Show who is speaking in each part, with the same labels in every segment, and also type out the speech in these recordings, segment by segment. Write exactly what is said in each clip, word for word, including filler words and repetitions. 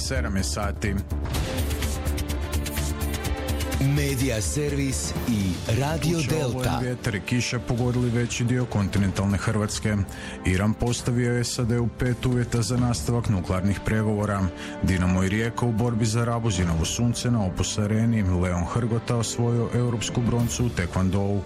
Speaker 1: sedam je sati.
Speaker 2: Medija servis i Radio Delta.
Speaker 1: Vjetar i kiša pogodili veći dio kontinentalne Hrvatske. Iran postavio S A D-u pet uvjeta za nastavak nuklearnih pregovora. Dinamo i Rijeka u borbi za Rabuzinovo sunce na Opus Areni. Leon Hrgota osvojio europsku broncu u tekvandou.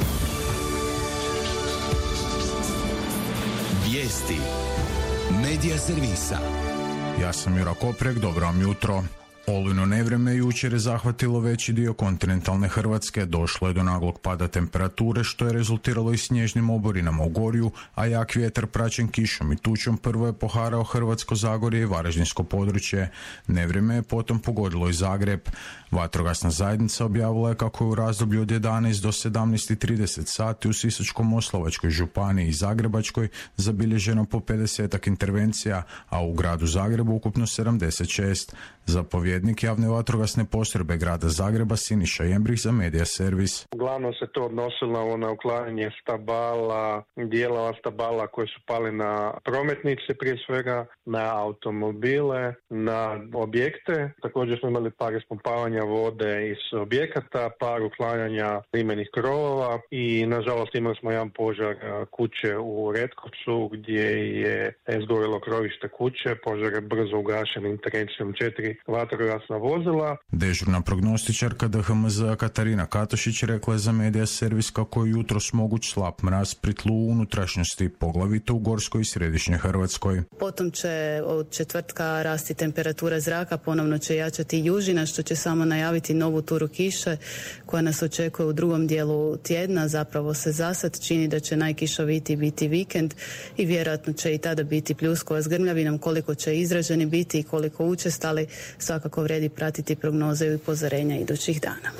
Speaker 2: Vijesti Medija servisa.
Speaker 1: Ja sam Jura Koprek, dobro vam jutro. Olujno nevrijeme jučer je zahvatilo veći dio kontinentalne Hrvatske, došlo je do naglog pada temperature što je rezultiralo i snježnim oborinama u Gorju, a jak vjetar praćen kišom i tučom prvo je poharao Hrvatsko Zagorje i Varaždinsko područje. Nevrijeme je potom pogodilo i Zagreb. Vatrogasna zajednica objavila je kako je u razdoblju od jedanaest do sedamnaest i trideset sati u Sisačko-moslavačkoj županiji i Zagrebačkoj zabilježeno po pedesetak intervencija, a u gradu Zagrebu ukupno sedamdeset šest. Zapovjednik javne vatrogasne postrojbe grada Zagreba Siniša Jembrih za Medija servis.
Speaker 3: Uglavnom se to odnosilo na uklanjanje stabala, dijelova stabala koji su pali na prometnice, prije svega na automobile, na objekte. Također smo imali par ispumpavanja vode iz objekata, par uklanjanja limenih krovova i nažalost imali smo jedan požar kuće u Retkovcu gdje je izgorilo krovište kuće. Požar je brzo ugašen intervencijom četiri vatrogasna vozila.
Speaker 1: Dežurna prognostičarka D H M Z Katarina Katošić rekla je za Medija servis kako je jutros moguć slab mraz pri tlu u unutrašnjosti, poglavito u Gorskoj i Središnjoj Hrvatskoj.
Speaker 4: Potom će od četvrtka rasti temperatura zraka, ponovno će jačati južina što će samo najaviti novu turu kiše koja nas očekuje u drugom dijelu tjedna. Zapravo se zasad čini da će najkišovitiji biti vikend i vjerojatno će i tada biti pljuskova s grmljavinom. Koliko će izraženi biti i koliko učestali, svakako vredi pratiti prognoze i upozorenja idućih dana.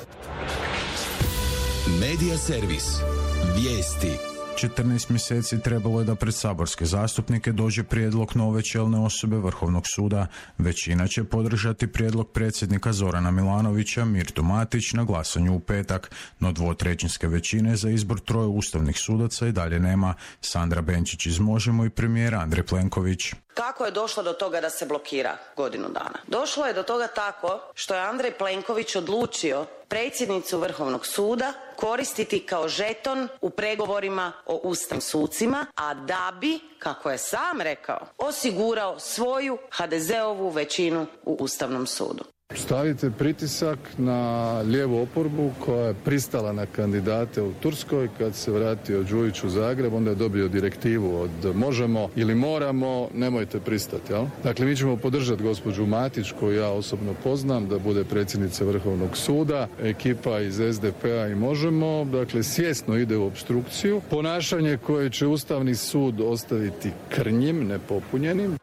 Speaker 2: Medija servis. Vijesti.
Speaker 1: četrnaest mjeseci trebalo je da pred saborske zastupnike dođe prijedlog nove čelne osobe Vrhovnog suda. Većina će podržati prijedlog predsjednika Zorana Milanovića, Mirtu Matić, na glasanju u petak, no dvotrećinske većine za izbor troje ustavnih sudaca i dalje nema. Sandra Benčić iz Možemo i premijer Andrej Plenković.
Speaker 5: Kako je došlo do toga da se blokira godinu dana? Došlo je do toga tako što je Andrej Plenković odlučio predsjednicu Vrhovnog suda koristiti kao žeton u pregovorima o ustavnim sucima, a da bi, kako je sam rekao, osigurao svoju ha de zeovu većinu u Ustavnom sudu.
Speaker 6: Stavite pritisak na lijevu oporbu koja je pristala na kandidate u Turskoj. Kad se vratio Đujić u Zagreb, onda je dobio direktivu od možemo ili moramo, nemojte pristati. Jel? Dakle, mi ćemo podržati gospođu Matić, koju ja osobno poznam, da bude predsjednica Vrhovnog suda. Ekipa iz es de pe a i možemo, dakle, svjesno ide u opstrukciju. Ponašanje koje će Ustavni sud ostaviti krnjim, nepopunjenim.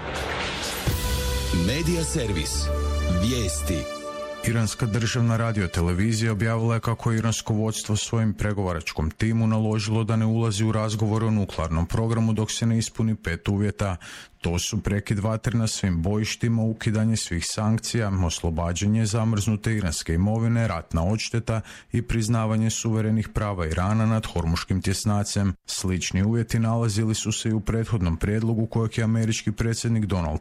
Speaker 2: Medija servis. Vijesti.
Speaker 1: Iranska državna radiotelevizija objavila je kako je iransko vodstvo svojim pregovaračkom timu naložilo da ne ulazi u razgovor o nuklearnom programu dok se ne ispuni pet uvjeta. To su prekid vatre na svim bojištima, ukidanje svih sankcija, oslobađanje zamrznute iranske imovine, ratna odšteta i priznavanje suverenih prava Irana nad Hormuškim tjesnacem. Slični uvjeti nalazili su se i u prethodnom prijedlogu kojeg je američki predsjednik Donald